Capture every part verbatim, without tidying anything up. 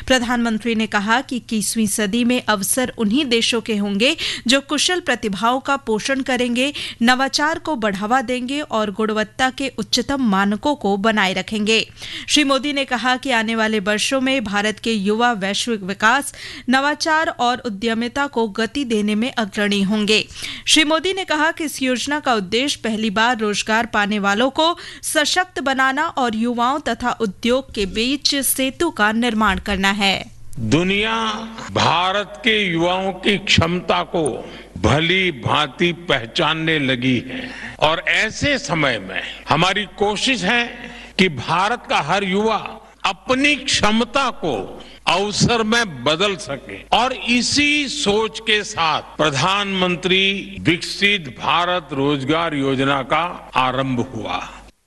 प्रधानमंत्री ने कहा कि इक्कीसवीं सदी में अवसर उन्हीं देशों के होंगे जो कुशल प्रतिभाओं का पोषण करेंगे, नवाचार को बढ़ावा देंगे और गुणवत्ता के उच्चतम मानकों को बनाए रखेंगे। श्री मोदी ने कहा कि आने वाले वर्षों में भारत के युवा वैश्विक विकास, नवाचार और उद्यमिता को गति देने में अग्रणी होंगे। श्री मोदी ने कहा कि इस योजना का उद्देश्य पहली बार रोजगार पाने वालों को सशक्त बनाना और युवाओं तथा उद्योग के बीच सेतु का निर्माण करना है। दुनिया भारत के युवाओं की क्षमता को भली भांति पहचानने लगी है और ऐसे समय में हमारी कोशिश है कि भारत का हर युवा अपनी क्षमता को अवसर में बदल सके और इसी सोच के साथ प्रधानमंत्री विकसित भारत रोजगार योजना का आरंभ हुआ।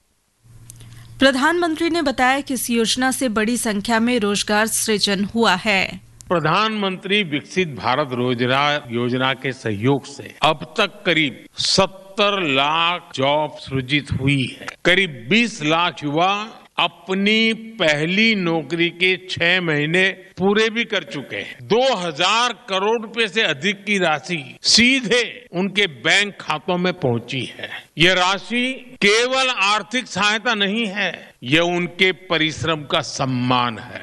प्रधानमंत्री ने बताया कि इस योजना से बड़ी संख्या में रोजगार सृजन हुआ है। प्रधानमंत्री विकसित भारत रोजगार योजना के सहयोग से अब तक करीब सत्तर लाख जॉब सृजित हुई है। करीब बीस लाख युवा अपनी पहली नौकरी के छह महीने पूरे भी कर चुके हैं। दो हजार करोड़ रुपए से अधिक की राशि सीधे उनके बैंक खातों में पहुंची है। यह राशि केवल आर्थिक सहायता नहीं है, यह उनके परिश्रम का सम्मान है।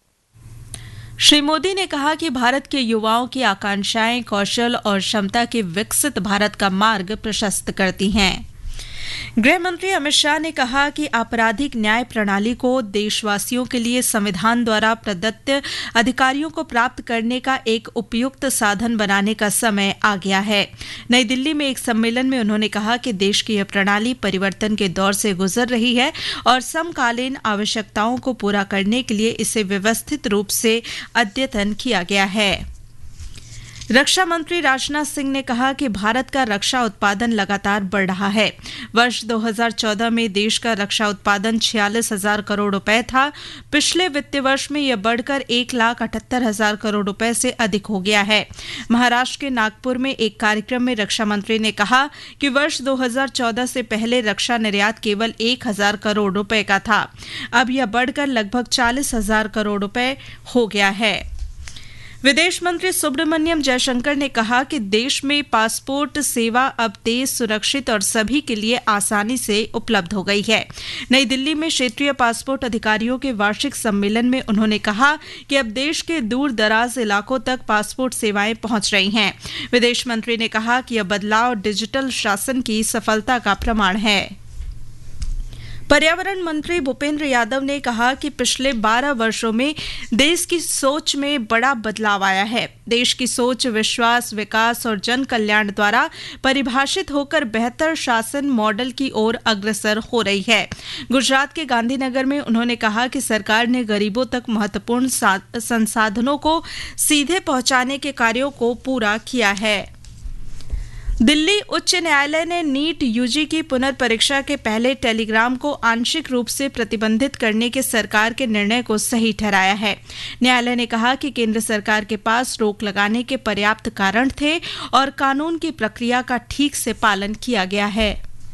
श्री मोदी ने कहा कि भारत के युवाओं की आकांक्षाएं कौशल और क्षमता के विकसित भारत का मार्ग प्रशस्त करती हैं। गृह मंत्री अमित शाह ने कहा कि आपराधिक न्याय प्रणाली को देशवासियों के लिए संविधान द्वारा प्रदत्त अधिकारियों को प्राप्त करने का एक उपयुक्त साधन बनाने का समय आ गया है। नई दिल्ली में एक सम्मेलन में उन्होंने कहा कि देश की यह प्रणाली परिवर्तन के दौर से गुजर रही है और समकालीन आवश्यकताओं को पूरा करने के लिए इसे व्यवस्थित रूप से अद्यतन किया गया है। रक्षा मंत्री राजनाथ सिंह ने कहा कि भारत का रक्षा उत्पादन लगातार बढ़ रहा है। वर्ष दो हज़ार चौदह में देश का रक्षा उत्पादन छियालीस हजार करोड़ रुपए था। पिछले वित्तीय वर्ष में यह बढ़कर एक लाख अठहत्तर हजार करोड़ रुपए से अधिक हो गया है। महाराष्ट्र के नागपुर में एक कार्यक्रम में रक्षा मंत्री ने कहा कि वर्ष दो हज़ार चौदह से पहले रक्षा निर्यात केवल एक हजार करोड़ रुपए का था। अब यह बढ़कर लगभग चालीस हजार करोड़ रुपए हो गया है। विदेश मंत्री सुब्रमण्यम जयशंकर ने कहा कि देश में पासपोर्ट सेवा अब तेज, सुरक्षित और सभी के लिए आसानी से उपलब्ध हो गई है। नई दिल्ली में क्षेत्रीय पासपोर्ट अधिकारियों के वार्षिक सम्मेलन में उन्होंने कहा कि अब देश के दूर दराज इलाकों तक पासपोर्ट सेवाएं पहुंच रही हैं। विदेश मंत्री ने कहा कि यह बदलाव डिजिटल शासन की सफलता का प्रमाण है। पर्यावरण मंत्री भूपेंद्र यादव ने कहा कि पिछले बारह वर्षों में देश की सोच में बड़ा बदलाव आया है। देश की सोच विश्वास, विकास और जन कल्याण द्वारा परिभाषित होकर बेहतर शासन मॉडल की ओर अग्रसर हो रही है। गुजरात के गांधीनगर में उन्होंने कहा कि सरकार ने गरीबों तक महत्वपूर्ण संसाधनों को सीधे पहुंचाने के कार्यों को पूरा किया है। दिल्ली उच्च न्यायालय ने नीट यूजी की पुनर्परीक्षा के पहले टेलीग्राम को आंशिक रूप से प्रतिबंधित करने के सरकार के निर्णय को सही ठहराया है। न्यायालय ने कहा कि केंद्र सरकार के पास रोक लगाने के पर्याप्त कारण थे और कानून की प्रक्रिया का ठीक से पालन किया गया है।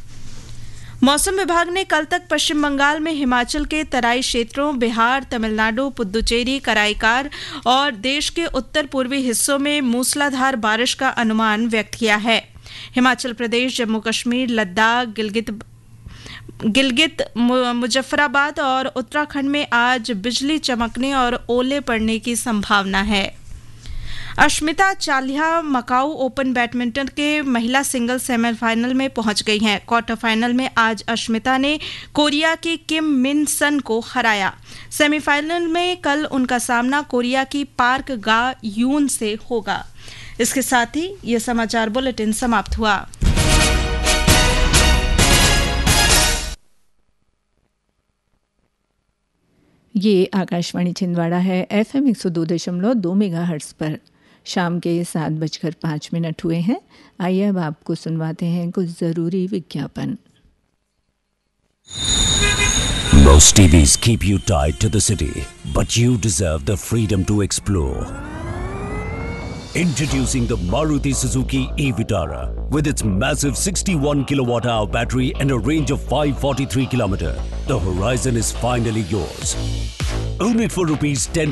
मौसम विभाग ने कल तक पश्चिम बंगाल में हिमाचल के तराई क्षेत्रों, बिहार, तमिलनाडु, पुद्दुचेरी, कराईकार और देश के उत्तर पूर्वी हिस्सों में मूसलाधार बारिश का अनुमान व्यक्त किया है। हिमाचल प्रदेश, जम्मू कश्मीर, लद्दाख, गिलगित गिलगित मुजफ्फराबाद और उत्तराखंड में आज बिजली चमकने और ओले पड़ने की संभावना है। अश्मिता चालिहा मकाऊ ओपन बैडमिंटन के महिला सिंगल सेमीफाइनल में पहुंच गई हैं। क्वार्टर फाइनल में आज अश्मिता ने कोरिया की किम मिन सन को हराया। सेमीफाइनल में कल उनका सामना कोरिया की पार्क गा यून से होगा। इसके साथ ही यह समाचार बुलेटिन समाप्त हुआ। ये आकाशवाणी छिंदवाड़ा है, एफ एम एक सौ दो दशमलव दो मेगा हर्ट्ज पर। शाम के सात बजकर पाँच मिनट हुए हैं। आइए अब आपको सुनवाते हैं कुछ ज़रूरी विज्ञापन। Most T Vs keep you tied to the city, but you deserve the freedom to explore. Introducing the Maruti Suzuki e-Vitara with its massive sixty-one kilowatt hour battery and a range of five hundred forty-three kilometers. The horizon is finally yours. Own it for rupees ten